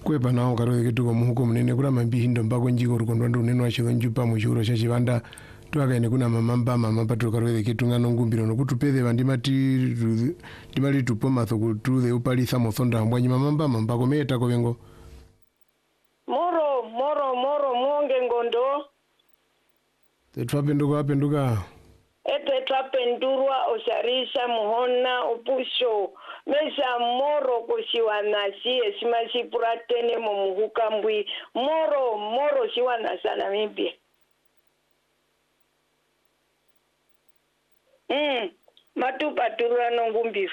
kwepa nao karo kitu kwa muhuko mnene kula mambi hindo mpako njiko rukondo neno wa shiro njupa mushuro shashi banda tuwaka ene kuna mama patu karo kitu ngano ngumbiro nukutupethe bandimati tupo matho kututhe upali thamo thonda mbwanyi mamba mpako meta kwa vengo moro mwonge ngondo tetwapenduka ete twapendurwa osharisha muhona upusho mesha moro kushiwanasi esimashi puratene momuhuka mbwi moro shiwana sana mibye matupaturwa nongumbiru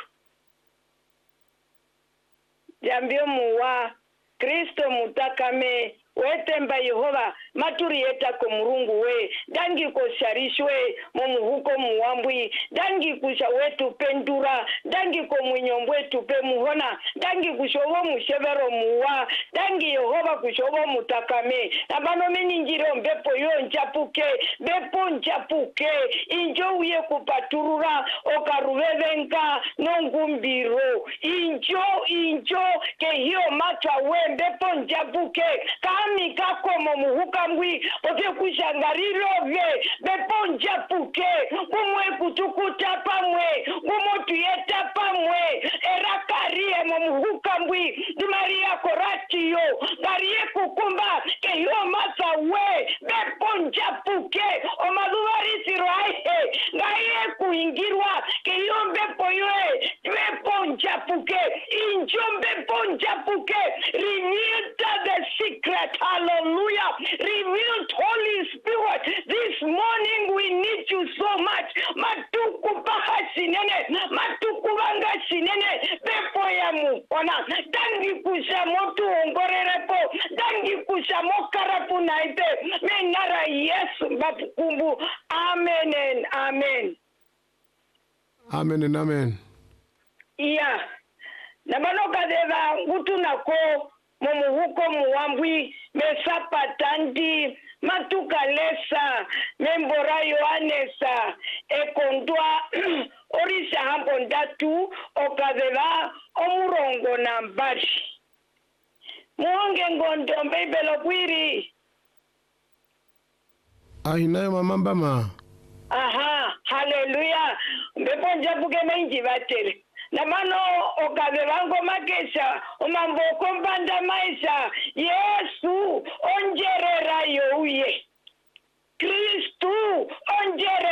jambio muwa Kristo mutakame wetemba Yehova maturieta ko murungu we dangi ko sharishwe mumuhuko muwambwi dangi kusha wetu pendura dangi ko munyombwe tupe muhona dangi kushowo mushevero muwa dangi Yehova kushowo mutakame nabano meninjiro mbepo yo njapuke bepo njapuke injo uye kupaturura okaruvevenka nongumbiro injo ke hiyo matwa we bepo njapuke kami kako momuhuka mbwi ote kushangariro ve beponja puke kumwe kutukuta pamwe kumotuyeta pamwe erakarie momuhuka mbwi di Maria Koratiyo garie kukumba ke hiyo masa we beponja puke omaduvari siroahe gaie kuingirwa ke hiyo mbepo yoe beponja puke injo beponja puke renewed the secret. Hallelujah. Revealed Holy Spirit. This morning we need you so much. Matuku baka sinene. Matuku banga sinene. Bepo ya mukona. Dangi kusha motu ongorerepo. Dangi kusha mokarapu naite. Menara Yesu bapukumbu. Amen and amen. Amen and amen. Yeah. Namanoka deva ngutu nako mumuhuko muwambwi mesapatandi matukalesa membora yoanesa ekondwa orisha hampo ndatu okaveva omurongo na mbari muonge ngondo mbebelo kwiri ahinayo mamambama haleluya mbeponja buke menji batere namano okavevango makesha omamboko mbanda maisha Yesu onjerera youye Kristu onjerera